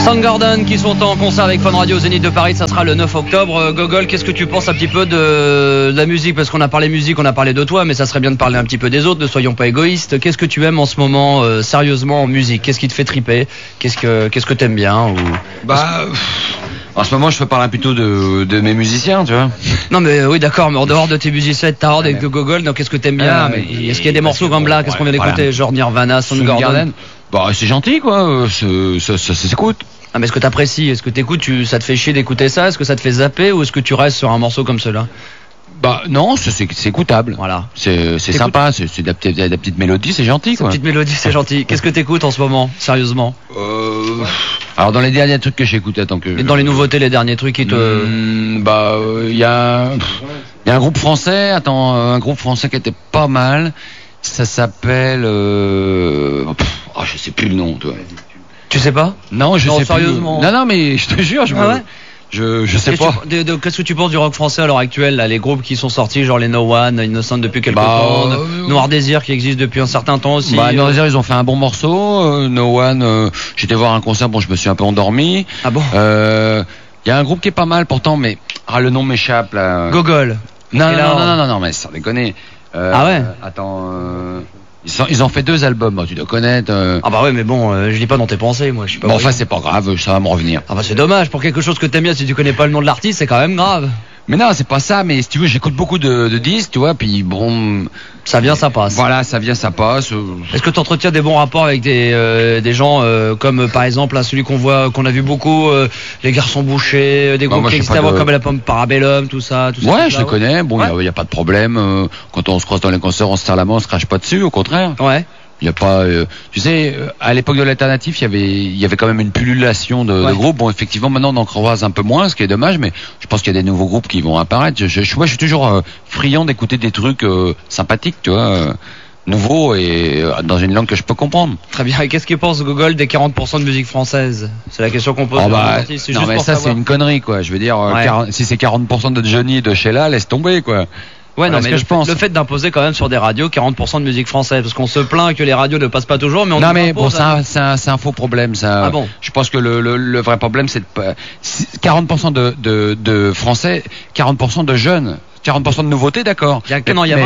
Soundgarden qui sont en concert avec Fun Radio au Zénith de Paris, ça sera le 9 octobre. Gogol, qu'est-ce que tu penses un petit peu de la musique? Parce qu'on a parlé musique, on a parlé de toi, mais ça serait bien de parler un petit peu des autres, ne soyons pas égoïstes. Qu'est-ce que tu aimes en ce moment, sérieusement, en musique? Qu'est-ce qui te fait triper? Qu'est-ce que t'aimes bien ou... En ce moment, je peux parler plutôt de mes musiciens, tu vois. Non, mais oui, d'accord, mais en dehors de tes musiciens et de ta horde et de Gogol, donc qu'est-ce que t'aimes bien? Est-ce qu'il y a des morceaux comme là, qu'est-ce qu'on vient d'écouter, genre Nirvana, Soundgarden? Bah, c'est gentil, quoi, ça s'écoute. Ah, mais est-ce que t'apprécies? Est-ce que t'écoutes, ça te fait chier d'écouter ça? Est-ce que ça te fait zapper ou est-ce que tu restes sur un morceau comme cela? Bah non, c'est écoutable. Voilà. C'est sympa, c'est de la petite mélodie, c'est gentil, quoi. Petite mélodie, c'est gentil. Qu'est-ce que t'écoutes en ce moment, sérieusement? Alors dans les derniers trucs que j'ai écoutés, attends que... Et dans les nouveautés, les derniers trucs qui te... il y a un groupe français, un groupe français qui était pas mal. Ça s'appelle... je sais plus le nom, toi. Tu sais pas? Non, je sais sérieusement. Plus. Non, mais je te jure, je sais pas. Qu'est-ce que tu penses du rock français à l'heure actuelle, là, les groupes qui sont sortis, genre les No One, Innocent depuis quelques temps, Noir Désir qui existe depuis un certain temps aussi. Noir Désir, ils ont fait un bon morceau. No One, j'étais voir un concert, bon, je me suis un peu endormi. Ah bon? Il y a un groupe qui est pas mal pourtant, mais le nom m'échappe là. Gogol. Non, mais sans déconner. Ah ouais? Attends. Ils ont fait 2 albums, tu dois connaître. Ah bah ouais, mais bon, je lis pas dans tes pensées, moi. Je suis pas. Bon, enfin, c'est pas grave, ça va me revenir. Ah bah c'est dommage, pour quelque chose que t'aimes bien, si tu connais pas le nom de l'artiste, c'est quand même grave. Mais non, c'est pas ça, mais si tu veux, j'écoute beaucoup de disques, tu vois, puis bon... Ça vient, ça passe. Voilà, ça vient, ça passe. Est-ce que tu entretiens des bons rapports avec des gens comme par exemple là, celui qu'on a vu beaucoup, les Garçons Bouchés, des groupes qui existaient avant comme la Pomme Parabellum, tout ça Ouais, je les connais, bon, il y a pas de problème. Quand on se croise dans les concerts, on se serre la main, on se crache pas dessus, au contraire. Ouais. Il y a pas, tu sais, à l'époque de l'alternatif, il y avait quand même une pullulation de groupes. Bon, effectivement, maintenant on en croise un peu moins, ce qui est dommage, mais je pense qu'il y a des nouveaux groupes qui vont apparaître. Moi, je suis toujours friand d'écouter des trucs sympathiques, tu vois, nouveaux et dans une langue que je peux comprendre. Très bien. Et qu'est-ce qu'il pense Gogol des 40% de musique française? C'est la question qu'on pose. Non, mais ça, c'est une connerie, quoi. Je veux dire, si c'est 40% de Johnny et de Sheila, laisse tomber, quoi. Ouais, non, mais le fait d'imposer quand même sur des radios 40% de musique française, parce qu'on se plaint que les radios ne passent pas toujours, mais on... Non, mais bon, c'est un faux problème, ça. Ah bon? Je pense que le vrai problème, c'est 40% de Français, 40% de jeunes. 40% de nouveautés, d'accord. Il y a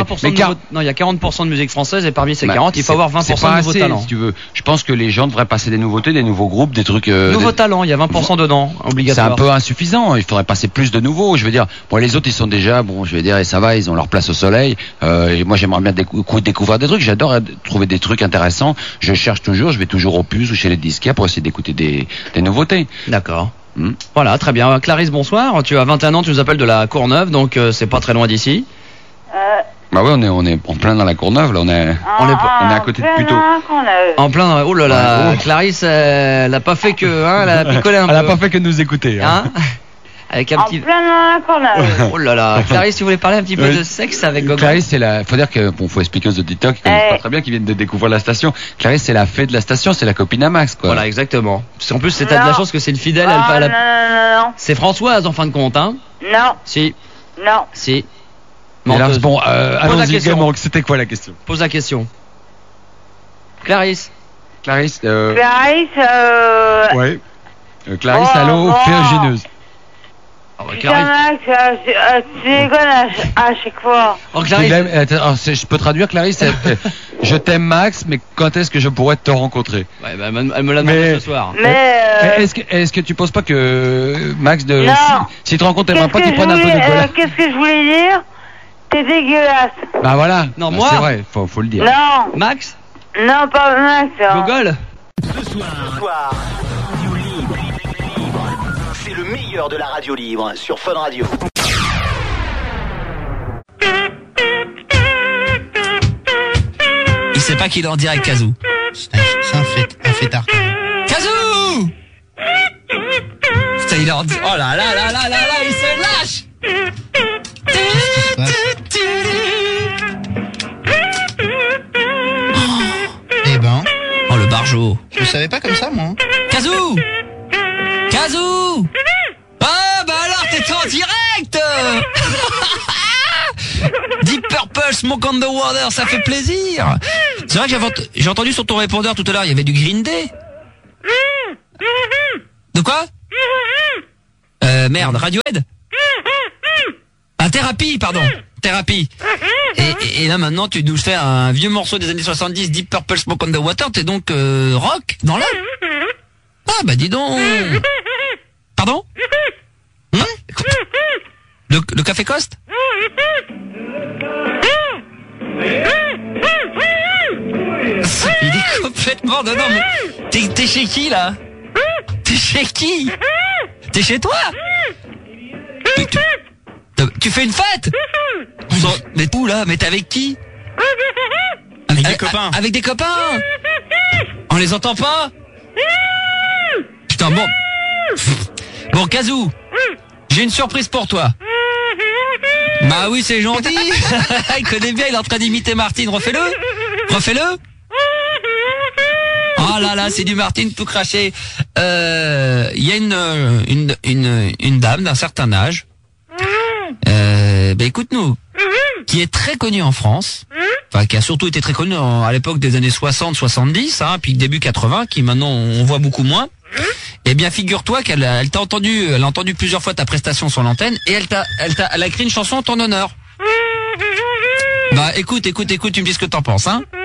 40% de musique française et parmi ces 40, il faut avoir 20% de nouveaux talents. Si tu veux. Je pense que les gens devraient passer des nouveautés, des nouveaux groupes, des trucs. Nouveaux talents, il y a 20% dedans, obligatoire. C'est un peu insuffisant. Il faudrait passer plus de nouveaux. Je veux dire, bon, les autres, ils sont déjà, je vais dire, et ça va, ils ont leur place au soleil. Et moi, j'aimerais bien découvrir des trucs. J'adore trouver des trucs intéressants. Je cherche toujours, je vais toujours au puces ou chez les disquaires pour essayer d'écouter des nouveautés. D'accord. Voilà, très bien. Clarisse, bonsoir. Tu as 21 ans, tu nous appelles de la Courneuve, donc c'est pas très loin d'ici. Bah ouais, on est en plein dans la Courneuve, là, on est à côté de Puteaux. En plein, oh là là, Clarisse, elle a pas fait que, elle a picolé un peu. Elle a pas fait que de nous écouter, hein. Avec un petit... En plein dans la Courneuve. Oh là là, Clarisse, tu voulais parler un petit peu de sexe avec Gogol? Clarisse, faut dire que, faut expliquer aux auditeurs qui connaissent pas très bien, qui viennent de découvrir la station. Clarisse, c'est la fée de la station, c'est la copine à Max, quoi. Voilà, exactement. Parce qu'en plus, t'as de la chance que c'est une fidèle, non. C'est Françoise, en fin de compte, hein? Non. Si. Non. Si. Bon, allons-y, c'était quoi la question? Pose la question. Clarisse. Clarisse, Ouais. Clarisse, allô, féogineuse. Ah bah, Max, tu déconnes à chaque fois. Oh, Clarisse. Je peux traduire, Clarisse. Je t'aime, Max, mais quand est-ce que je pourrais te rencontrer? Ouais, bah, elle me l'a demandé ce soir. Mais est-ce que tu penses pas que Max non. si tu te rends compte, t'aimerais pas qu'il prenne un peu de cola? Qu'est-ce que je voulais dire? T'es dégueulasse. Bah voilà. Non, moi. C'est vrai, faut le dire. Non. Max? Non, pas Max. Gogol? Ce soir, Radio Libre. C'est le meilleur de la radio libre sur Fun Radio. Il sait pas qu'il est en direct, Kazoo. C'est un fêtard. Kazoo! Putain, il est en direct. Oh là là là là là là, il se lâche! Qu'est-ce qui se passe? Eh ben. Oh, le barjo. Je le savais pas comme ça, moi. Kazoo! Kazoo! Ah, bah alors, t'es en direct! Deep Purple, Smoke on the Water, ça fait plaisir. C'est vrai que j'ai entendu sur ton répondeur tout à l'heure, il y avait du Green Day. De quoi? Merde, Radiohead? Ah, Thérapie, pardon. Thérapie. Et là maintenant tu nous fais un vieux morceau des années 70, Deep Purple Smoke on the Water, t'es donc rock dans l'âme. Ah bah dis donc. Pardon? Le café Coste? Il est complètement dedans. Mais t'es chez qui là? T'es chez qui? T'es chez toi? Tu fais une fête? Mais où là? Mais t'es avec qui? Avec des copains. Avec des copains? On les entend pas? Putain, bon. Bon, Kazoo, j'ai une surprise pour toi. Bah oui, c'est gentil. Il connaît bien, il est en train d'imiter Martine. Refais-le. Refais-le. Oh là là, c'est du Martine tout craché. Il y a une dame d'un certain âge. Écoute-nous, qui est très connue en France, enfin qui a surtout été très connue à l'époque des années 60-70, puis début 80, qui maintenant on voit beaucoup moins. Eh bien, figure-toi qu'elle t'a entendu, elle a entendu plusieurs fois ta prestation sur l'antenne et elle a écrit une chanson en ton honneur. Bah écoute, tu me dis ce que t'en penses, hein.